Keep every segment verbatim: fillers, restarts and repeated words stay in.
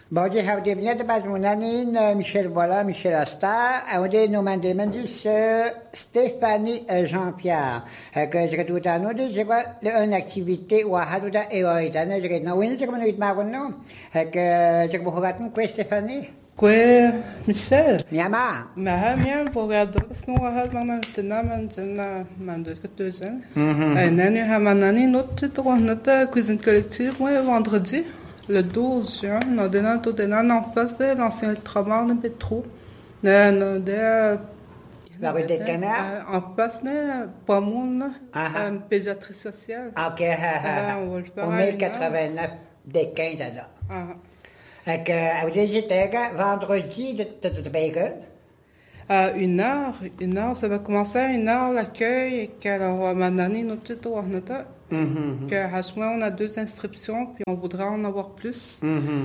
Bon, je habe dem net pas mon anin Michel Bola, Michel Asta, on dit nous mandemandis Stéphanie Jean-Pierre. Que je tout à nous de je vois une activité ou à haduda et oitana je na winu je comme nous marno. Que je vous raconte quoi Stéphanie? Quoi Michel? Miama. Ma mia bogado snu ha mama tena man tena man de deux ans. Et nani ha manani notre notre cuisine collective moi vendredi. Le douze juin, nous avons tout en face de l'ancien ultramar de Pétro. Nous avons la rue des Canards? En face de Pomone, une pédiatrie sociale. Ok, au mille quatre-vingt-neuf des quinze là. Vous dites vendredi de bacon? À une heure, une heure, ça va commencer à une heure l'accueil et qu'alors maintenant notre titre on a qu'à ce moment on a deux inscriptions puis on voudra en avoir plus.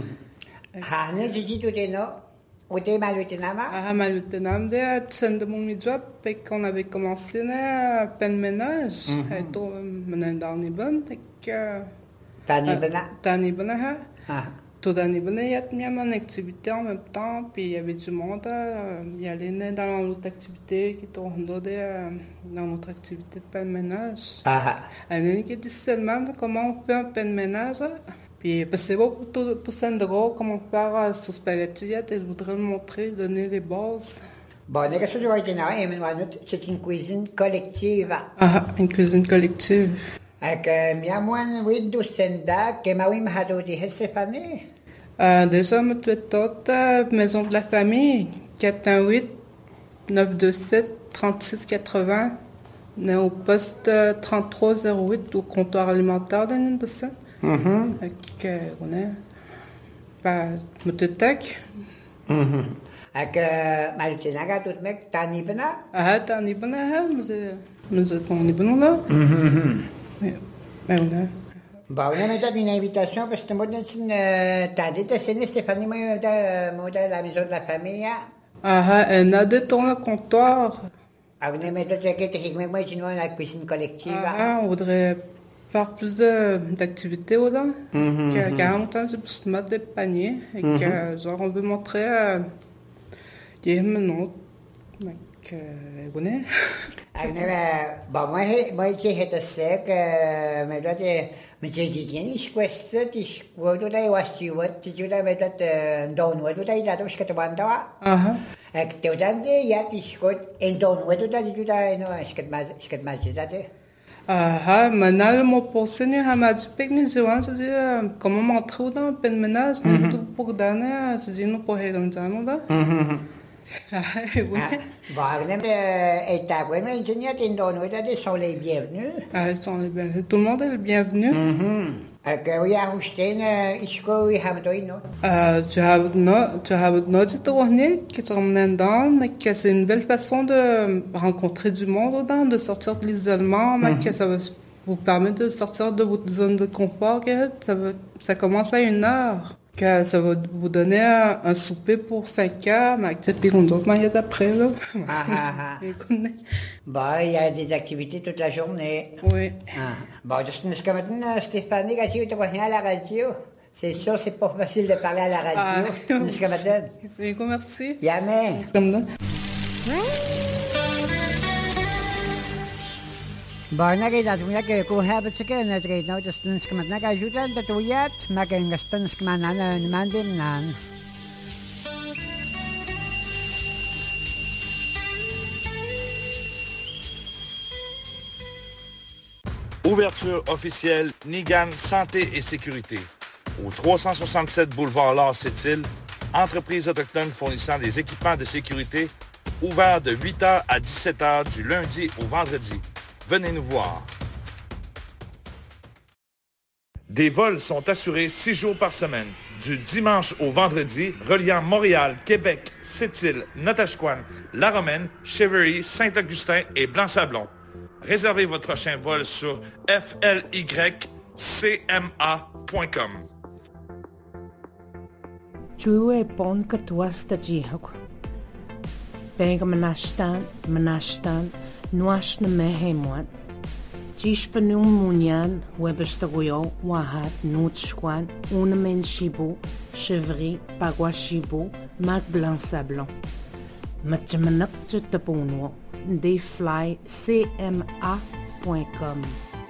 Ah, nous dis tout est non, où t'es malutinama? Ah, malutinama de scène de mon job et qu'on avait commencé à peine ménage et tout maintenant dans les bonnes et que. T'as ni bonne? T'as ni bonne hein? Tout l'année, il y a une activité en même temps, puis il y avait du monde, il y allait dans l'autre activité qui tourne dans notre activité de peine-ménage. Ah. Il y a dit seulement comment on fait un peine-ménage, puis parce que c'est beau pour, pour Sandro, comment on fait sous spaghetti, et je voudrais le montrer, donner les bases. Bon, c'est une cuisine collective. Ah, une cuisine collective. Avec miamoine oui doucenda que ma oui m'a dit Stéphanie. Euh déjà me toute maison de la famille quatre un huit neuf deux sept trente-six quatre-vingts né au poste trente-trois zéro huit au comptoir alimentaire de Nindessa. Mhm. Avec on est pas me tech. Mhm. Avec malutinaga tout mec tani bana. Ah tani bana mais mais on est bon là. Mhm. Mais, mais on a... Bon, on a maintenant une invitation parce que moi, t'as dit que c'est Stéphanie, moi, de la maison de la famille. Ah, on a des tours au comptoir. Ah, vous avez maintenant dit que moi, je suis la cuisine collective. Ah, on voudrait faire plus d'activités au-dedans. Mm-hmm. quarante ans, c'est plus de mettre des paniers. Et mm-hmm. que, genre, on veut montrer à... Il y a un autre. Que vous connaissez? Bon, moi, moi, je sais que, mais là, mais j'ai dit, tiens, je crois que je crois que tu as dit, tu as dit, tu as dit, don, tu as dit, tu as dit, tu as dit, tu as dit, tu as dit, tu as dit, ah, maintenant, le mot pour ça, nous avons dit que nous avons dit comment montrer dans le peine ménage, nous avons pour donner, c'est-à-dire nous pour aller dans le là. Ah, bon, et ta bonne ingénieure, ils sont les bienvenus. Ah, ils sont les bienvenus. Tout le monde est le bienvenu. Que oui, à Houston, est-ce que oui, haben non? Euh, tu as tu as notre tournée qui sont dedans, que c'est une belle façon de rencontrer du monde dedans, de sortir de l'isolement, mais que ça va vous permettre de sortir de votre zone de confort, que ça va, ça commence à une heure. Que ça va vous donner un, un souper pour cinq heures, mais que puis on d'autres manières d'après, là. Ah, ah, ah. Bon, il y a des activités toute la journée. Oui. Ah. Bon, jusqu'à que maintenant, Stéphanie, quand tu es à la radio, c'est sûr, c'est pas facile de parler à la radio. Ah, jusqu'à maintenant. Oui, merci. Jamais. Comme ça. Bon, nakita tuya que kuha que na trade no just nus kamat na kajutan ta tuyat magangastan skmana na mandim nan. Ouverture officielle Nigan Santé et Sécurité. Au trois cent soixante-sept boulevard Lars Sept-Îles, entreprise autochtone fournissant des équipements de sécurité, ouvert de huit heures à dix-sept heures du lundi au vendredi. Venez nous voir. Des vols sont assurés six jours par semaine, du dimanche au vendredi, reliant Montréal, Québec, Sept-Îles, Natashquan, La Romaine, Cheverly, Saint-Augustin et Blanc-Sablon. Réservez votre prochain vol sur f l y c m a point com. Chue pon katuasta jihok. Bega manashtan, manashtan, nuash na mehemwat. Tishpanung Munyan, Webestagoyo, Wahat, Noutchkwan, Unamen Shibo, Chevry, Pagua Shibo, Mac Blanc Sablon. Matchamanak Jetapono, Dayfly C M A point com.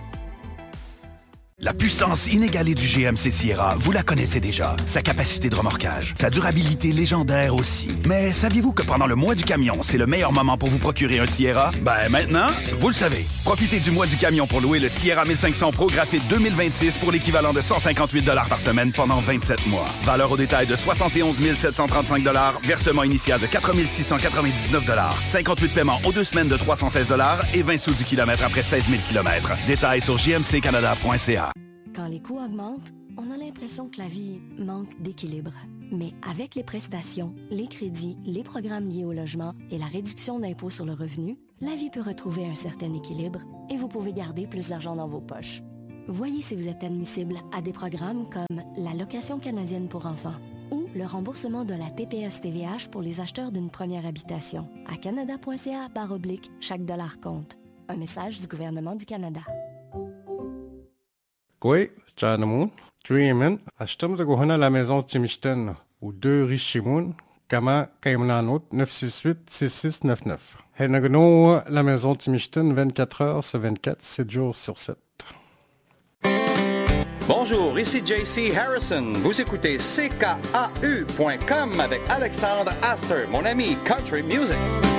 La puissance inégalée du G M C Sierra, vous la connaissez déjà. Sa capacité de remorquage, sa durabilité légendaire aussi. Mais saviez-vous que pendant le mois du camion, c'est le meilleur moment pour vous procurer un Sierra? Ben maintenant, vous le savez. Profitez du mois du camion pour louer le Sierra mille cinq cents Pro Graphite deux mille vingt-six pour l'équivalent de cent cinquante-huit dollars par semaine pendant vingt-sept mois. Valeur au détail de soixante et onze mille sept cent trente-cinq dollars, versement initial de quatre mille six cent quatre-vingt-dix-neuf dollars, cinquante-huit paiements aux deux semaines de trois cent seize dollars et vingt sous du kilomètre après seize mille kilomètres. Détails sur j m c canada point c a. Quand les coûts augmentent, on a l'impression que la vie manque d'équilibre. Mais avec les prestations, les crédits, les programmes liés au logement et la réduction d'impôt sur le revenu, la vie peut retrouver un certain équilibre et vous pouvez garder plus d'argent dans vos poches. Voyez si vous êtes admissible à des programmes comme la location canadienne pour enfants ou le remboursement de la T P S T V H pour les acheteurs d'une première habitation à canada point c a barre oblique chaque dollar compte. Un message du gouvernement du Canada. Oui, Tchanamoun, Dreamin, achetam de Gohana la maison Timishten, ou deux Richimoun, Kama Kaimlanot neuf six huit six six neuf neuf. Henagno, la maison Timishten, vingt-quatre heures sur vingt-quatre, sept jours sur sept. Bonjour, ici J C Harrison. Vous écoutez C K A U point com avec Alexandre Astor, mon ami Country Music.